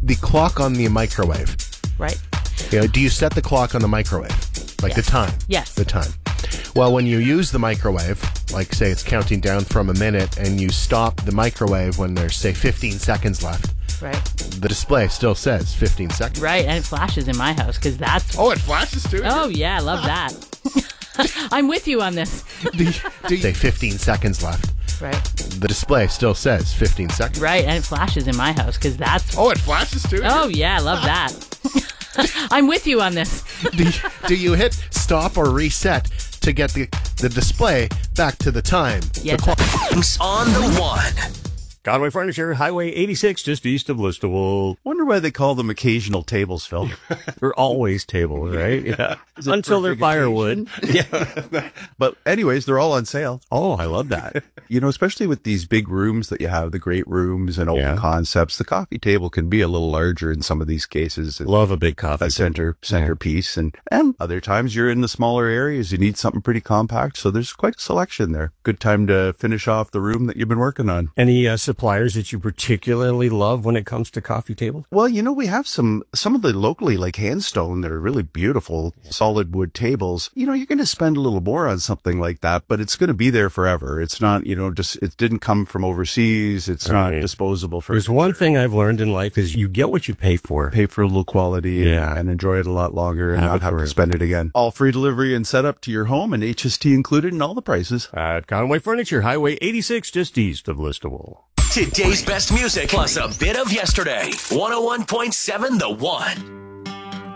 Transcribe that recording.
the clock on the microwave. Right. Do you set the clock on the microwave? Like the time? Yes. The time. Well, when you use the microwave, like say it's counting down from a minute, and you stop the microwave when there's, say, 15 seconds left, Right. the display still says 15 seconds. Right, and it flashes in my house because that's... Oh, it flashes too? Oh, yeah, I love that. I'm with you on this. Do you say 15 seconds left? Right. The display still says 15 seconds. Right, and it flashes in my house because that's... Oh, it flashes too? Oh, yeah, I love that. I'm with you on this. Do you hit stop or reset to get the display back to the time? Yes. The clock. On the one. Conway Furniture, Highway 86, just east of Listowel. Wonder why they call them occasional tables, Phil. They're always tables, right? Yeah. Until they're firewood. Yeah. But anyways, they're all on sale. Oh, I love that. Especially with these big rooms that you have, the great rooms and open concepts, the coffee table can be a little larger in some of these cases. Love a big coffee A centerpiece. And other times you're in the smaller areas, you need something pretty compact. So there's quite a selection there. Good time to finish off the room that you've been working on. Any suppliers that you particularly love when it comes to coffee tables? Well, we have some of the locally, like Handstone, that are really beautiful, solid wood tables. You're going to spend a little more on something like that, but it's going to be there forever. It's not, it didn't come from overseas. It's not disposable. There's one thing I've learned in life is you get what you pay for. Pay for a little quality and enjoy it a lot longer and not have to spend it again. All free delivery and setup to your home and HST included in all the prices. At Conway Furniture, Highway 86, just east of Listowel. Today's best music plus a bit of yesterday. 101.7 The One.